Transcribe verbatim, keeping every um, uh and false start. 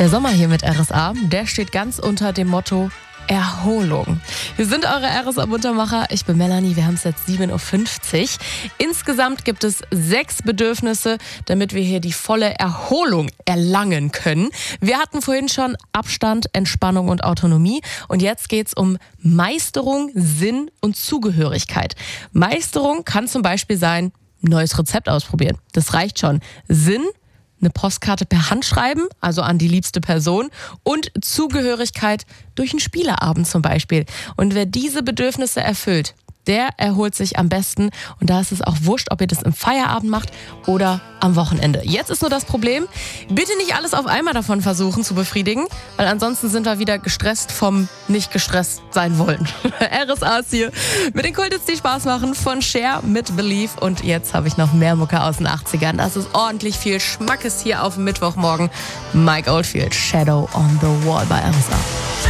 Der Sommer hier mit R S A, der steht ganz unter dem Motto Erholung. Wir sind eure R S A-Muntermacher. Ich bin Melanie, wir haben es jetzt sieben Uhr fünfzig. Insgesamt gibt es sechs Bedürfnisse, damit wir hier die volle Erholung erlangen können. Wir hatten vorhin schon Abstand, Entspannung und Autonomie. Und jetzt geht es um Meisterung, Sinn und Zugehörigkeit. Meisterung kann zum Beispiel sein, ein neues Rezept ausprobieren. Das reicht schon. Sinn, eine Postkarte per Hand schreiben, also an die liebste Person, und Zugehörigkeit durch einen Spieleabend zum Beispiel. Und wer diese Bedürfnisse erfüllt, der erholt sich am besten. Und da ist es auch wurscht, ob ihr das im Feierabend macht oder am Wochenende. Jetzt ist nur das Problem, bitte nicht alles auf einmal davon versuchen zu befriedigen, weil ansonsten sind wir wieder gestresst vom nicht gestresst sein wollen. R S A ist hier mit den Kulthits, die Spaß machen, von Cher mit Believe. Und jetzt habe ich noch mehr Mucke aus den achtzigern. Das ist ordentlich viel Schmackes hier auf dem Mittwochmorgen. Mike Oldfield, Shadow on the Wall bei R S A.